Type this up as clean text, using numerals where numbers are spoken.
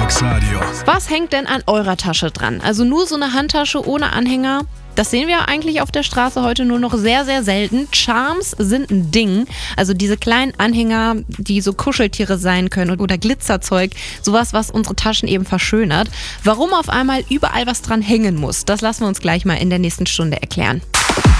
Mixradio. Was hängt denn an eurer Tasche dran? Also nur so eine Handtasche ohne Anhänger? Das sehen wir eigentlich auf der Straße heute nur noch sehr, sehr selten. Charms sind ein Ding. Also diese kleinen Anhänger, die so Kuscheltiere sein können oder Glitzerzeug. Sowas, was unsere Taschen eben verschönert. Warum auf einmal überall was dran hängen muss, das lassen wir uns gleich mal in der nächsten Stunde erklären.